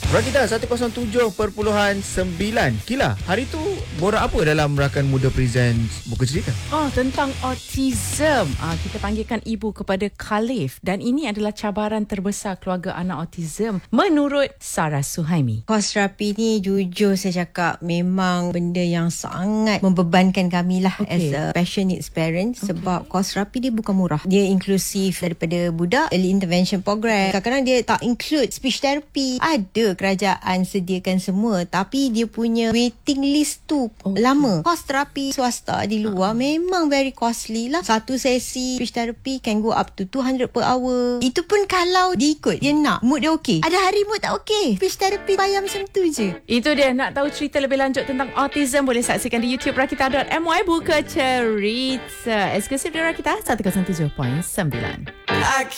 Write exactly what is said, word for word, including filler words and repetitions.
Rakita seratus tujuh perpuluhan sembilan. Kila, hari tu borak apa dalam Rakan Muda Presents Buku Cerita? Oh, tentang autism. Ah, kita panggilkan ibu kepada Khalif. Dan ini adalah cabaran terbesar keluarga anak autism menurut Sarah Suhaimi. Kos terapi ni jujur saya cakap memang benda yang sangat membebankan kami lah Okay. as a special needs parent. Okay. Sebab kos terapi dia bukan murah. Dia inklusif daripada budak, early intervention program. Kadang-kadang dia tak include speech therapy. Ada kerajaan sediakan semua, tapi dia punya waiting list tu okay. lama. Kos terapi swasta di luar uh. memang very costly lah. Satu sesi speech therapy can go up to two hundred per hour. Itu pun kalau diikut, dia nak, mood dia okey. Ada hari mood tak okey, speech therapy bayar macam tu je. Itu dia. Nak tahu cerita lebih lanjut tentang autism, boleh saksikan di YouTube rakita dot my. Buka cerita eksklusif di Rakita seratus tujuh perpuluhan sembilan.